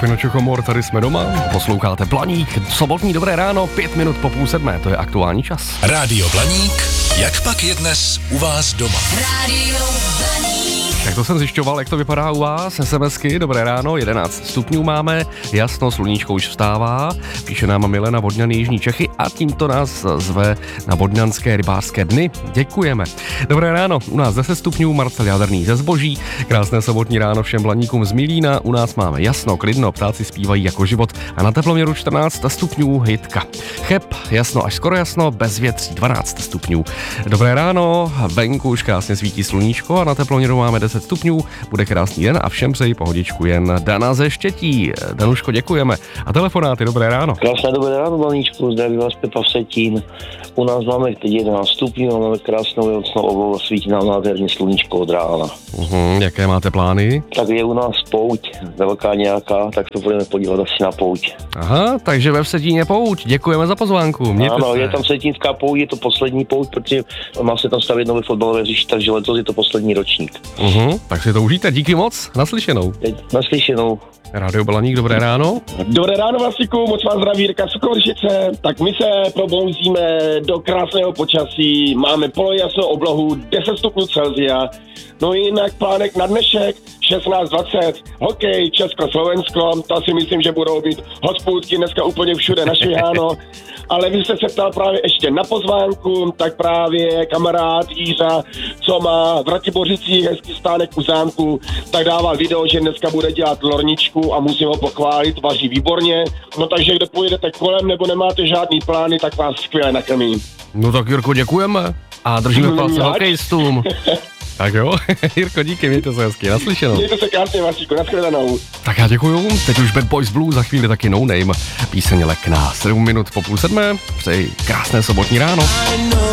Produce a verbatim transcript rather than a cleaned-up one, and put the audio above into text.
Skupina Čokomor, tady jsme doma, posloucháte Blaník, sobotní dobré ráno, pět minut po půl sedmé, to je aktuální čas. Rádio Blaník, jak pak je dnes u vás doma? Rádio Blaník. Tak to jsem zjišťoval, jak to vypadá u vás, SMSky, dobré ráno, jedenáct stupňů máme, jasno, sluníčko už vstává, píše nám Milena Vodňany, Jižní Čechy a tímto nás zve na vodňanské rybářské dny, děkujeme. Dobré ráno, u nás deset stupňů, Marcel Jadrný ze Zboží, krásné sobotní ráno všem Blaníkům z Milína, u nás máme jasno, klidno, ptáci zpívají jako život a na teploměru čtrnáct stupňů Jitka. Cheb, jasno až skoro jasno, bez větří dvanáct stupňů. Dobré ráno, venku už krásně svítí sluníčko a na teploměru máme deset stupňů, bude krásný den a všem přeji pohodičku jen Dana ze Štětí. Danuško, děkujeme. A telefonáty, dobré ráno. Krásné dobré ráno, Blaníčku, zdraví vás Pepa Vsetín. U nás máme teď jedenáct stupňů, máme krásnou jelcnou oblohu, svítí nám nádherně sluníčko od rána. Uhum, jaké máte plány? Tak je u nás pouť, velká nějaká, tak to budeme podívat asi na pouť. Aha, takže ve Vsetíně pouť, děkujeme za pozvánku. Mějte ano, se. je tam vsetínská pouť, je to poslední pouť, protože má se tam stavět nové fotbalové hřiště, takže letos je to poslední ročník. Uhum, tak si to užijte, díky moc, naslyšenou. Teď naslyšenou. Rádio Blaník, dobré ráno. Dobré ráno, Vlasiku, moc vás zdraví Jirka Sokovršice. Tak my se problouzíme do krásného počasí, máme polojasnou oblohu, deset stupňů Celsia. No jinak plánek na dnešek šestnáct dvacet, hokej Česko-Slovensko, to si myslím, že budou být hospůdky dneska úplně všude našviháno. Ale vy jste se ptal právě ještě na pozvánku, tak právě kamarád Jířa, co má v Ratibořicích hezký stánek u zámku, tak dával video, že dneska bude dělat lorničku a musím ho pochválit, vaří výborně. No takže kdo pojedete kolem nebo nemáte žádný plány, tak vás skvěle nakrmí. No tak Jirko, děkujeme a držíme palce hokejistům. Tak jo, Jirko, díky, mějte se hezky, naslyšenou. Mějte se krásně, Vasíku, nashledanou. Tak já děkuju, teď už Bad Boys Blue, za chvíli taky No Name, píseň Lekná, sedm minut po půl sedmé, přeji krásné sobotní ráno.